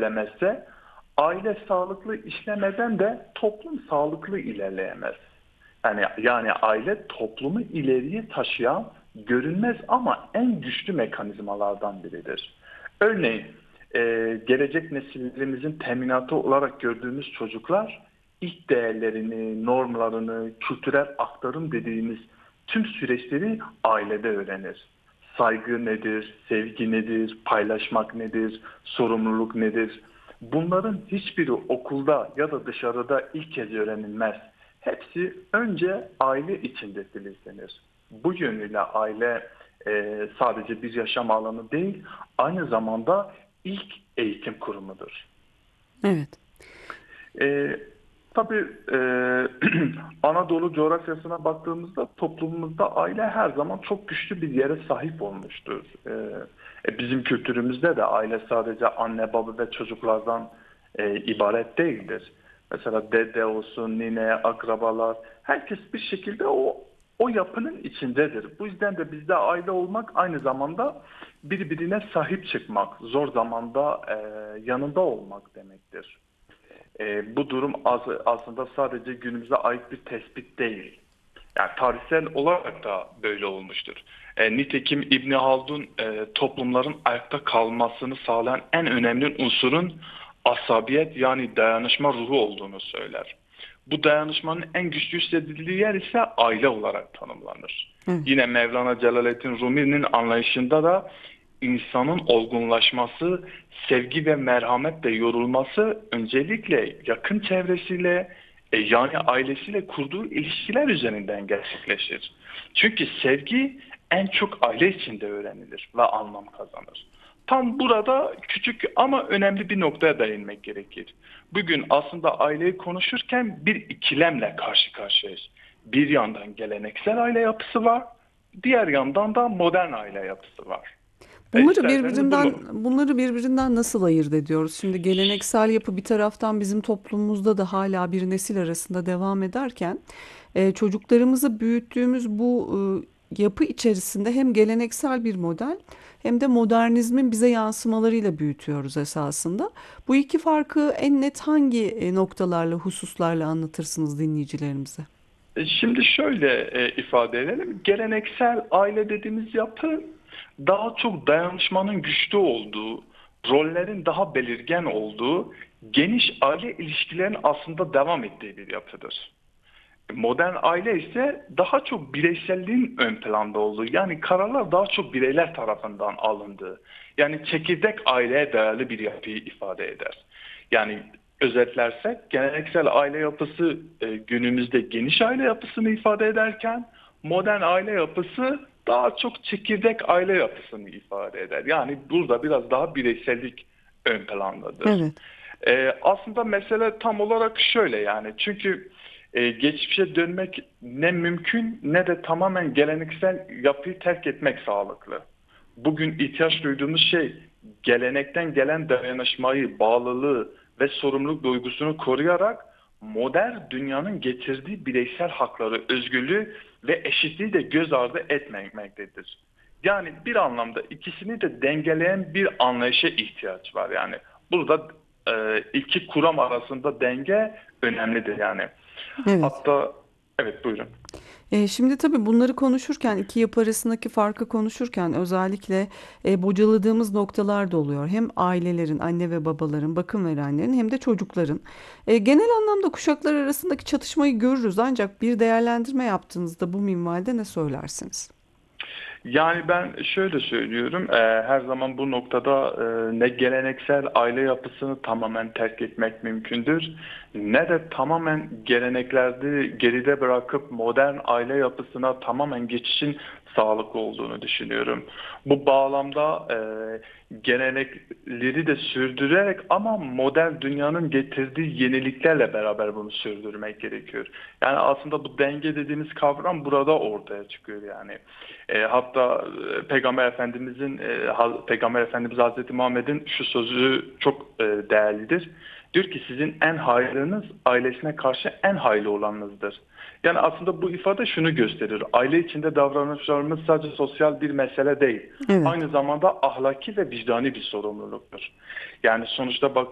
ilerlemezse, aile sağlıklı işlemeden de toplum sağlıklı ilerleyemez. Yani aile toplumu ileriye taşıyan görünmez ama en güçlü mekanizmalardan biridir. Örneğin gelecek nesillerimizin teminatı olarak gördüğümüz çocuklar ilk değerlerini, normlarını, kültürel aktarım dediğimiz tüm süreçleri ailede öğrenir. Saygı nedir, sevgi nedir, paylaşmak nedir, sorumluluk nedir? Bunların hiçbiri okulda ya da dışarıda ilk kez öğrenilmez. Hepsi önce aile içinde filizlenir. Bu yönüyle aile sadece bir yaşam alanı değil, aynı zamanda ilk eğitim kurumudur. Evet. E, tabii Anadolu coğrafyasına baktığımızda toplumumuzda aile her zaman çok güçlü bir yere sahip olmuştur. Bizim kültürümüzde de aile sadece anne, baba ve çocuklardan ibaret değildir. Mesela dede olsun, nine, akrabalar, herkes bir şekilde o yapının içindedir. Bu yüzden de bizde aile olmak aynı zamanda birbirine sahip çıkmak, zor zamanda yanında olmak demektir. Bu durum aslında sadece günümüze ait bir tespit değil. Yani tarihsel olarak da böyle olmuştur. Nitekim İbni Haldun toplumların ayakta kalmasını sağlayan en önemli unsurun asabiyet yani dayanışma ruhu olduğunu söyler. Bu dayanışmanın en güçlü hissedildiği yer ise aile olarak tanımlanır. Evet. Yine Mevlana Celaleddin Rumi'nin anlayışında da insanın olgunlaşması, sevgi ve merhametle yorulması öncelikle yakın çevresiyle yani ailesiyle kurduğu ilişkiler üzerinden gerçekleşir. Çünkü sevgi en çok aile içinde öğrenilir ve anlam kazanır. Tam burada küçük ama önemli bir noktaya değinmek gerekir. Bugün aslında aileyi konuşurken bir ikilemle karşı karşıyayız. Bir yandan geleneksel aile yapısı var, diğer yandan da modern aile yapısı var. Bunları İsterseniz birbirinden bunu. bunları birbirinden nasıl ayırt ediyoruz? Şimdi geleneksel yapı bir taraftan bizim toplumumuzda da hala bir nesil arasında devam ederken çocuklarımızı büyüttüğümüz bu yapı içerisinde hem geleneksel bir model hem de modernizmin bize yansımalarıyla büyütüyoruz esasında. Bu iki farkı en net hangi noktalarla, hususlarla anlatırsınız dinleyicilerimize? Şimdi şöyle ifade edelim. Geleneksel aile dediğimiz yapı daha çok dayanışmanın güçlü olduğu, rollerin daha belirgen olduğu, geniş aile ilişkilerinin aslında devam ettiği bir yapıdır. Modern aile ise daha çok bireyselliğin ön planda olduğu, yani kararlar daha çok bireyler tarafından alındığı, yani çekirdek aileye dayalı bir yapıyı ifade eder. Yani özetlersek geleneksel aile yapısı günümüzde geniş aile yapısını ifade ederken modern aile yapısı daha çok çekirdek aile yapısını ifade eder. Yani burada biraz daha bireysellik ön plandadır. Evet. Aslında mesele tam olarak şöyle yani çünkü geçmişe dönmek ne mümkün ne de tamamen geleneksel yapıyı terk etmek sağlıklı. Bugün ihtiyaç duyduğumuz şey gelenekten gelen dayanışmayı, bağlılığı ve sorumluluk duygusunu koruyarak modern dünyanın getirdiği bireysel hakları, özgürlüğü ve eşitliği de göz ardı etmemektedir. Yani bir anlamda ikisini de dengeleyen bir anlayışa ihtiyaç var. Yani burada iki kuram arasında denge önemlidir yani. Evet. Hatta evet buyurun. Şimdi tabii bunları konuşurken iki yapı arasındaki farkı konuşurken özellikle bocaladığımız noktalar da oluyor. Hem ailelerin, anne ve babaların, bakım verenlerin hem de çocukların. Genel anlamda kuşaklar arasındaki çatışmayı görürüz ancak bir değerlendirme yaptığınızda bu minvalde ne söylersiniz? Yani ben şöyle söylüyorum, her zaman bu noktada ne geleneksel aile yapısını tamamen terk etmek mümkündür, ne de tamamen geleneklerde geride bırakıp modern aile yapısına tamamen geçişin sağlıklı olduğunu düşünüyorum. Bu bağlamda gelenekleri de sürdürerek ama modern dünyanın getirdiği yeniliklerle beraber bunu sürdürmek gerekiyor. Yani aslında bu denge dediğimiz kavram burada ortaya çıkıyor yani. Hatta Peygamber Efendimiz Hazreti Muhammed'in şu sözü çok değerlidir. Diyor ki sizin en hayırlınız ailesine karşı en hayırlı olanınızdır. Yani aslında bu ifade şunu gösterir. Aile içinde davranışlarımız sadece sosyal bir mesele değil. Evet. Aynı zamanda ahlaki ve vicdani bir sorumluluktur. Yani sonuçta bak